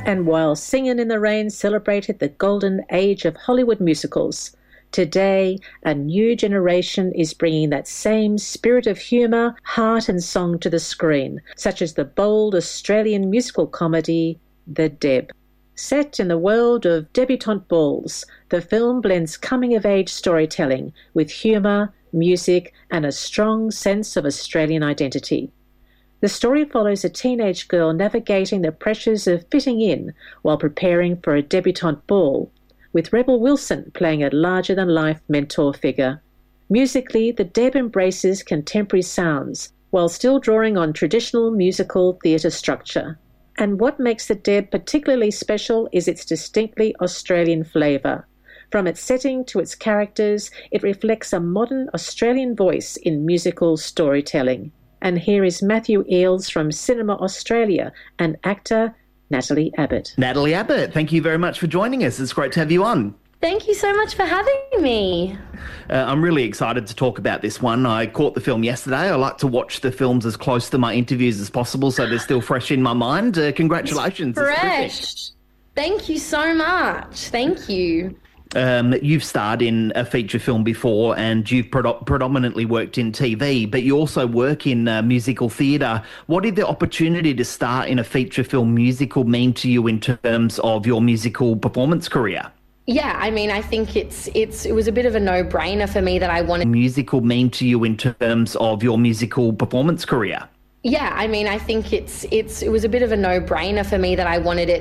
And while Singin' in the Rain celebrated the golden age of Hollywood musicals, today a new generation is bringing that same spirit of humour, heart and song to the screen, such as the bold Australian musical comedy, The Deb. Set in the world of debutante balls, the film blends coming-of-age storytelling with humour, music and a strong sense of Australian identity. The story follows a teenage girl navigating the pressures of fitting in while preparing for a debutante ball, with Rebel Wilson playing a larger-than-life mentor figure. Musically, The Deb embraces contemporary sounds while still drawing on traditional musical theatre structure. And what makes The Deb particularly special is its distinctly Australian flavour. From its setting to its characters, it reflects a modern Australian voice in musical storytelling. And here is Matthew Eales from Cinema Australia and actor Natalie Abbott. Natalie Abbott, thank you very much for joining us. It's great to have you on. Thank you so much for having me. I'm really excited to talk about this one. I caught the film yesterday. I like to watch the films as close to my interviews as possible so they're still fresh in my mind. Congratulations. Fresh. Thank you so much. Thank you. You've starred in a feature film before and you've predominantly worked in TV, but you also work in musical theatre. What did the opportunity to star in a feature film musical mean to you in terms of your musical performance career? Yeah, I mean, I think it was a bit of a no-brainer for me that I wanted... Musical mean to you in terms of your musical performance career? Yeah, I mean, I think it was a bit of a no-brainer for me that I wanted it